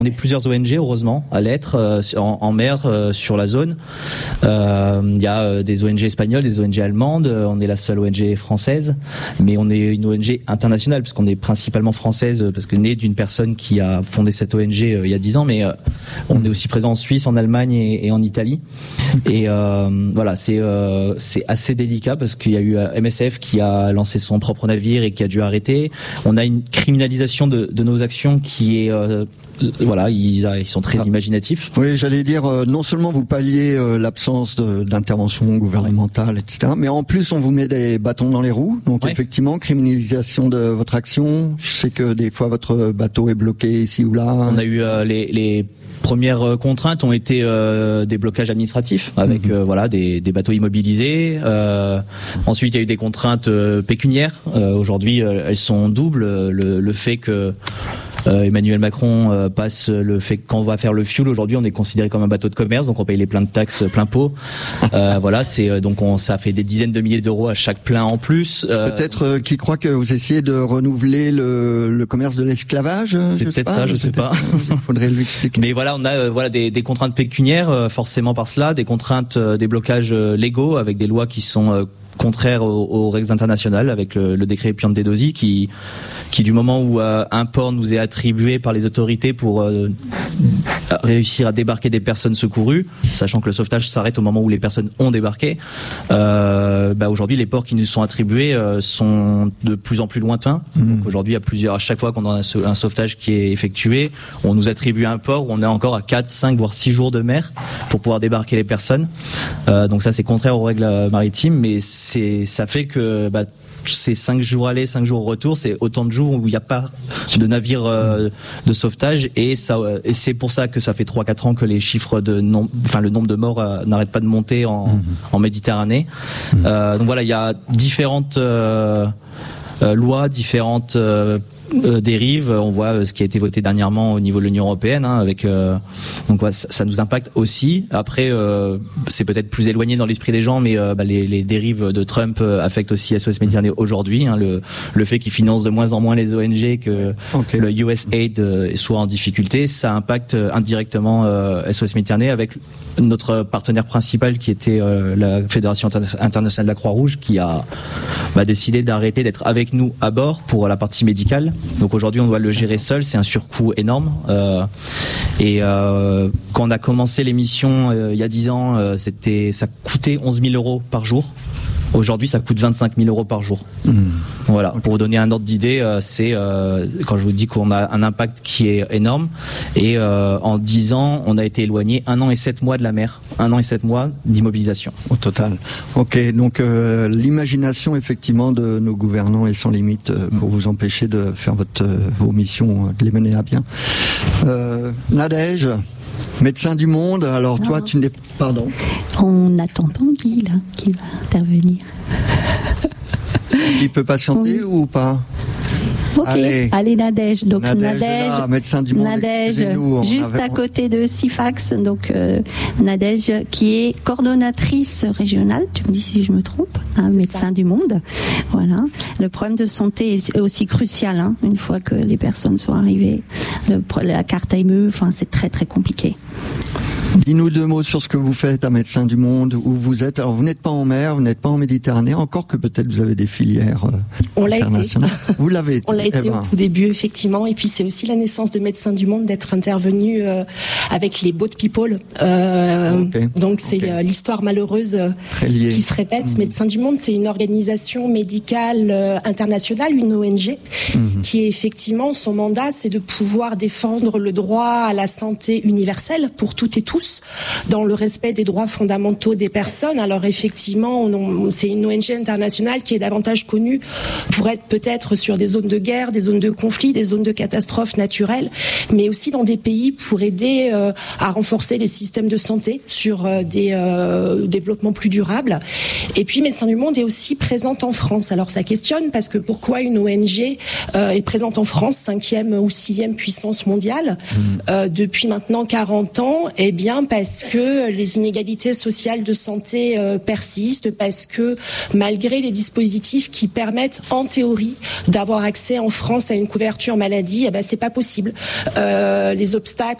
On est plusieurs ONG, heureusement, à l'être, en mer, sur la zone. Il y a des ONG espagnoles, des ONG allemandes. On est la seule ONG française, mais on est une ONG internationale, parce qu'on est principalement française, parce que née d'une personne qui a fondé cette ONG il y a 10 ans, mais on est aussi présent en Suisse, en Allemagne et en Italie. Et voilà, c'est assez délicat, parce qu'il y a eu MSF qui a lancé son propre navire et qui a dû arrêter. On a une criminalisation de nos actions qui est... voilà, ils sont très imaginatifs. Oui, j'allais dire, non seulement vous palliez l'absence d'intervention gouvernementale, etc., mais en plus on vous met des bâtons dans les roues. Donc effectivement, criminalisation de votre action. Je sais que des fois votre bateau est bloqué ici ou là. On a eu les premières contraintes ont été des blocages administratifs avec voilà des bateaux immobilisés. Ensuite, il y a eu des contraintes pécuniaires. Aujourd'hui, elles sont doubles. Le fait que Emmanuel Macron passe le fait que quand on va faire le fuel, aujourd'hui on est considéré comme un bateau de commerce, donc on paye les pleins de taxes, plein pot. Voilà, c'est donc ça fait des dizaines de milliers d'euros à chaque plein en plus. Peut-être qui croit que vous essayez de renouveler le commerce de l'esclavage. C'est peut-être ça, je sais pas. Il faudrait lui expliquer. Mais voilà, on a voilà des contraintes pécuniaires forcément par cela, des contraintes, des blocages légaux avec des lois qui sont contraire aux règles internationales, avec le décret Piantedosi qui du moment où un port nous est attribué par les autorités pour réussir à débarquer des personnes secourues, sachant que le sauvetage s'arrête au moment où les personnes ont débarqué, aujourd'hui les ports qui nous sont attribués sont de plus en plus lointains. Donc aujourd'hui à chaque fois qu'on a un sauvetage qui est effectué, on nous attribue un port où on est encore à 4, 5 voire 6 jours de mer pour pouvoir débarquer les personnes. Donc ça c'est contraire aux règles maritimes, mais ça fait que c'est 5 jours aller, 5 jours retour, c'est autant de jours où il n'y a pas de navire de sauvetage, et c'est pour ça que ça fait 3-4 ans que les chiffres le nombre de morts n'arrête pas de monter en Méditerranée. Donc voilà, il y a différentes lois, différentes dérives. On voit ce qui a été voté dernièrement au niveau de l'Union européenne, avec donc ça nous impacte aussi. Après c'est peut-être plus éloigné dans l'esprit des gens, mais les dérives de Trump affectent aussi SOS Méditerranée aujourd'hui, le fait qu'il finance de moins en moins les ONG, que le USAID soit en difficulté, ça impacte indirectement SOS Méditerranée, avec notre partenaire principal qui était la Fédération internationale de la Croix-Rouge, qui a décidé d'arrêter d'être avec nous à bord pour la partie médicale. Donc aujourd'hui on doit le gérer seul, c'est un surcoût énorme. Quand on a commencé l'émission il y a 10 ans, ça coûtait 11 000 euros par jour. Aujourd'hui, ça coûte 25 000 euros par jour. Voilà. Pour vous donner un ordre d'idée, c'est quand je vous dis qu'on a un impact qui est énorme. Et en 10 ans, on a été éloigné 1 an et 7 mois de la mer. 1 an et 7 mois d'immobilisation. Au total. Ok. Donc l'imagination effectivement de nos gouvernants est sans limite pour vous empêcher de faire vos missions, de les mener à bien. Nadège, médecin du monde, alors non. Toi tu n'es... Pardon. On attend Tanguy là, qui va intervenir. Il peut patienter ou pas? Ok, allez Nadège. Donc Nadège, là, médecin du monde, Nadège juste à côté de Sifax. Donc Nadège qui est coordonnatrice régionale, tu me dis si je me trompe, médecin du monde. Voilà. Le problème de santé est aussi crucial, une fois que les personnes sont arrivées. La carte AME, c'est très très compliqué. Dis-nous 2 mots sur ce que vous faites à Médecins du Monde, où vous êtes. Alors vous n'êtes pas en mer, vous n'êtes pas en Méditerranée, encore que peut-être vous avez des filières internationales. Vous l'avez été. On l'a été au tout début, effectivement. Et puis c'est aussi la naissance de Médecins du Monde d'être intervenu avec les Boat People. Donc c'est l'histoire malheureuse qui se répète. Médecins du Monde, c'est une organisation médicale internationale, une ONG, qui est effectivement, son mandat, c'est de pouvoir défendre le droit à la santé universelle pour toutes et tous, dans le respect des droits fondamentaux des personnes. Alors effectivement, c'est une ONG internationale qui est davantage connue pour être peut-être sur des zones de guerre, des zones de conflit, des zones de catastrophes naturelles, mais aussi dans des pays pour aider à renforcer les systèmes de santé sur des développements plus durables. Et puis Médecins du Monde est aussi présente en France. Alors ça questionne, parce que pourquoi une ONG est présente en France, 5e ou 6e puissance mondiale, depuis maintenant 40 ans? Eh bien bien parce que les inégalités sociales de santé persistent, parce que malgré les dispositifs qui permettent en théorie d'avoir accès en France à une couverture maladie, c'est pas possible. Les obstacles